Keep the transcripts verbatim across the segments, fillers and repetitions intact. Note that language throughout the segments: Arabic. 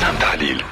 افهم تحليل.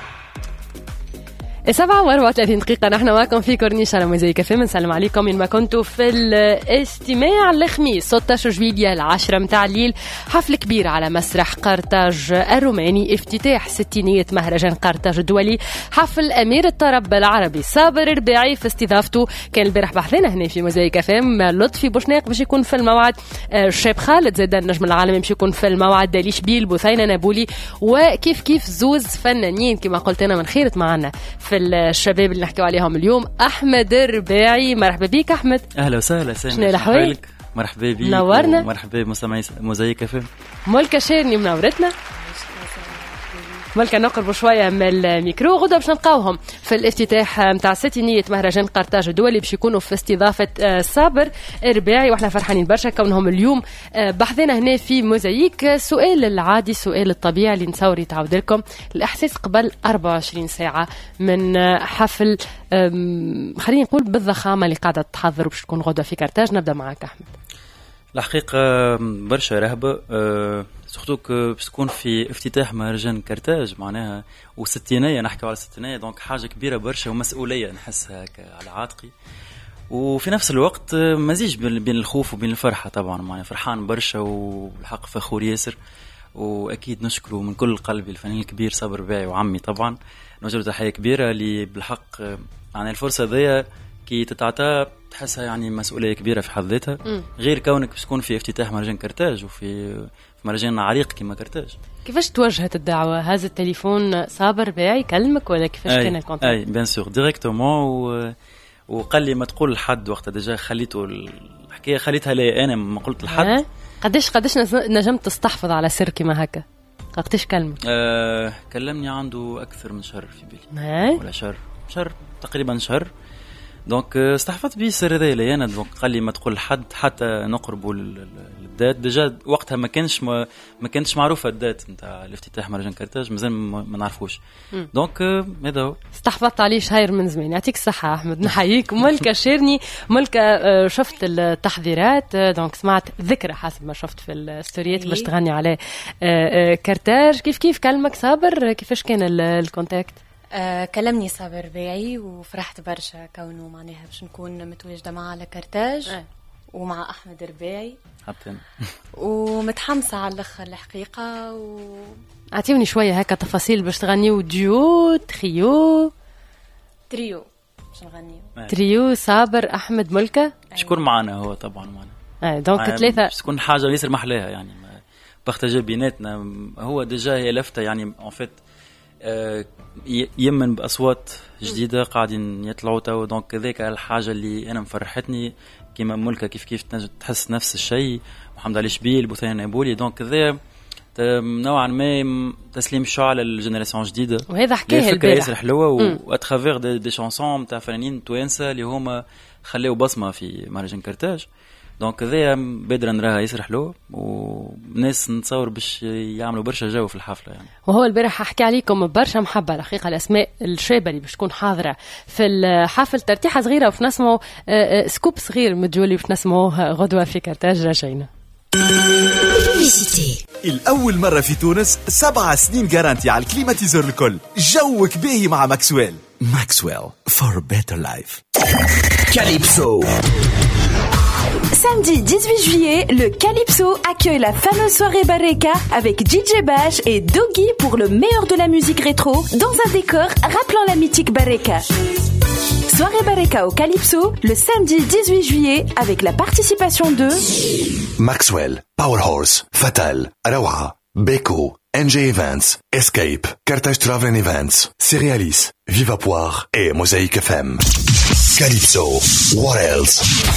سبعة وأربعة وثلاثين دقيقة نحن معكم في كورنيش على موزايك اف ام. نسلم عليكم من ما كنتوا في الاستماع الخميس ستة عشر جويلية العشرة متاع الليل. حفل كبير على مسرح قرطاج الروماني، افتتاح ستينية مهرجان قرطاج الدولي، حفل أمير الطرب العربي صابر رباعي في استضافته. كان البارح بحثنا هنا في موزايك اف ام لطفي بوشناق باش يكون في الموعد، الشاب خالد زيد النجم العالمي باش يكون في الموعد، داليش بيل بوثينة نابولي، وكيف كيف زوز فنانين كما قلت أنا من خيرت معنا في الشباب اللي نحكيو عليهم اليوم. أحمد رباعي، مرحبا بيك أحمد. أهلا وسهلا. شنو الأحوالك؟ مرحبا بيك. منورنا. مرحبا بمستمعي موزايك اف ام. ملكة شيرني منورتنا. ملكة نقربوا شوية من الميكرو. غدا باش نلقاوهم في الافتتاح متاع ستينية مهرجان قرطاج الدولي باش يكونوا في استضافة صابر رباعي، واحنا فرحانين برشا كونهم اليوم بحثنا هنا في موزايك. السؤال العادي، السؤال الطبيعي اللي نتصور يتعود لكم، الإحساس قبل أربعة وعشرين ساعة من حفل خلينا نقول بالضخامة اللي قاعدة تحضر باش تكون غدا في قرطاج. نبدأ معك أحمد. الحقيقة برشا رهبة، أه سورتوك باش تكون في افتتاح مهرجان قرطاج معناها وستينية، نحكي على ستينية، دونك حاجة كبيرة برشا ومسؤولية نحسها على عاتقي، وفي نفس الوقت مزيج بين الخوف وبين الفرحة. طبعا معناها فرحان برشا والحق فخور ياسر، وأكيد نشكره من كل قلبي الفنان الكبير صابر رباعي وعمي طبعا، نوجه تحية كبيرة اللي بالحق يعني الفرصة ذي كي تتعطى تحسها يعني مسؤولية كبيرة في حد ذاتها، غير كونك باش تكون في افتتاح مهرجان قرطاج وفي في مهرجان عريق كما قرطاج. كيفاش توجهت الدعوة؟ هذا التليفون صابر رباعي كلمك ولا كيفاش كان الكونتاكت؟ اي بيان سور ديريكتومون، و... وقال لي ما تقول لحد وقتها ديجا خليته الحكاية خليتها لي انا ما قلت لحد. أه؟ قديش قديش نجمت تستحفظ على سر كما هكا؟ قديش كلمك؟ أه كلمني عنده أكثر من شهر في بالي. أه؟ ولا شهر شهر تقريبا شهر، دونك استحفظت به السر هذا لي انا. دونك قال لي ما تقول لحد حتى نقربوا الدات. ديجا وقتها ما كانش ما, ما كانتش معروفه الدات نتاع الافتتاح مهرجان قرطاج، مازال ما, ما نعرفوش. دونك هذا هو. استحفظت عليه شهير من زمان. يعطيك الصحه احمد، نحييك. ملكه شيرني. ملكه شفت التحضيرات، دونك سمعت ذكرى حسب ما شفت في الستوريات باش تغني عليه قرطاج. كيف كيف كلمك صابر؟ كيفاش كان الكونتاكت؟ آه كلمني صابر رباعي وفرحت برشا كونه معناها باش نكون متواجدة معه على قرطاج آه. ومع أحمد رباعي حتى ومتحمسة على الأخر الحقيقة. و... أعطيوني شوية هكا تفاصيل باش تغنيو ديو تريو تريو باش نغنيو آه. تريو صابر أحمد ملكة شكون معنا هو طبعا معنا آه دونك ثلاثة باش تكون حاجة ليس محلاها يعني بختجة بيناتنا. هو ديجا هي لفتة يعني en fait أه يمن بأصوات جديدة قاعدين يطلعوا تو، دونك ذاك الحاجة اللي أنا مفرحتني كما ملكة كيف كيف تحس نفس الشيء، محمد علي شبيل بوثينة نابولي، دونك ذا نوعا ما تسليم شعلة للجنراسيون جديدة. وهذا حكاية البارح ياسر حلوة وأتخافير دي, دي شانسون تاع فنانين توانسة اللي هما خليوا بصمة في مهرجان قرطاج، دونك ذا بدرا نراها ياسر حلو وناس نتصور باش يعملوا برشا جو في الحفله يعني. وهو البارح حكي عليكم برشا محبه الحقيقه الاسماء الشابه اللي باش تكون حاضره في الحفل، ترتيحه صغيره وفي نسمعوا سكوب صغير متجولي باش نسمعوه غدوه في قرطاج. رجعنا. الأول مرة في تونس سبع سنين جارانتي على الكليماتيزور الكل. جوك باهي مع ماكسويل. ماكسويل for better life. Calypso. Samedi dix-huit juillet, le Calypso accueille la fameuse soirée Bareka avec D J Bash et Doggy pour le meilleur de la musique rétro dans un décor rappelant la mythique Bareka. Soirée Bareka au Calypso le samedi dix-huit juillet avec la participation de Maxwell, Powerhorse, Fatal, Arawa, Beko, N J Events, Escape, Carthage Travel Events, Cerealis, Viva Poire et Mosaïque F M. Calypso, what else?